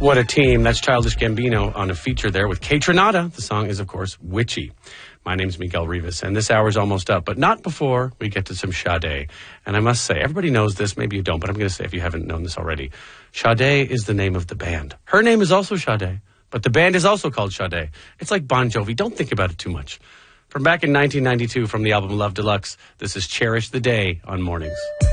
What a team. That's Childish Gambino on a feature there with Kaytranada. The song is, of course, Witchy. My name's Miguel Rivas, and this hour's almost up, but not before we get to some Sade. And I must say, everybody knows this, maybe you don't, but I'm going to say if you haven't known this already, Sade is the name of the band. Her name is also Sade, but the band is also called Sade. It's like Bon Jovi. Don't think about it too much. From back in 1992 from the album Love Deluxe, this is Cherish the Day on Mornings.